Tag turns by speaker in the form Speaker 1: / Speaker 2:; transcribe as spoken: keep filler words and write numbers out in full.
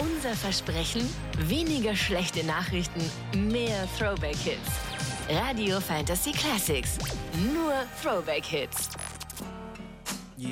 Speaker 1: Unser Versprechen: weniger schlechte Nachrichten, mehr Throwback-Hits. Radio Fantasy Classics. Nur Throwback-Hits.